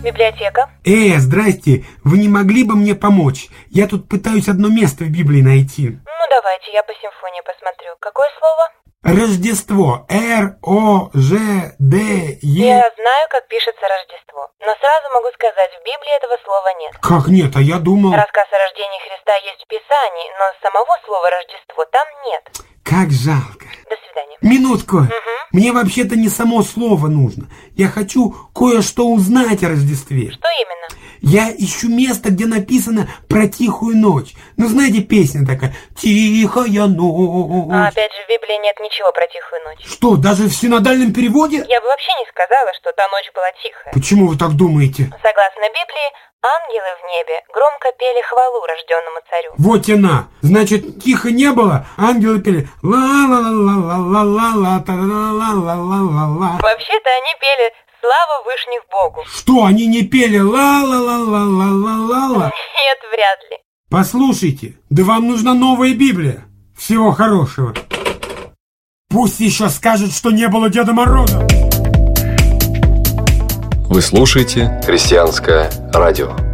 Библиотека. Здрасте. Вы не могли бы мне помочь? Я тут пытаюсь одно место в Библии найти. Ну, давайте, я по симфонии посмотрю. Какое слово? Рождество. Р-О-Ж-Д-Е. Я знаю, как пишется Рождество. Но сразу могу сказать, в Библии этого слова нет. Как нет? А я думал... Рассказ о рождении Христа есть в Писании, но самого слова Рождество там нет. Как жалко. До свидания. Минутку. Угу. Мне вообще-то не само слово нужно. Я хочу кое-что узнать о Рождестве. Что именно? Я ищу место, где написано про тихую ночь. Ну, знаете, песня такая «Тихая ночь». А опять же, в Библии нет ничего про тихую ночь. Что, даже в синодальном переводе? Я бы вообще не сказала, что та ночь была тихая. Почему вы так думаете? Согласно Библии, ангелы в небе громко пели хвалу рожденному царю. Вот и на. Значит, тихо не было, ангелы пели ла-ла-ла-ла-ла-ла-ла, та-ла-ла-ла-ла-ла-ла. Вообще-то они пели «Слава вышних Богу». Что, они не пели ла-ла-ла-ла-ла-ла-ла? Нет, вряд ли. Послушайте, да вам нужна новая Библия. Всего хорошего. Пусть еще скажет, что не было Деда Мороза. Вы слушаете «Христианское радио».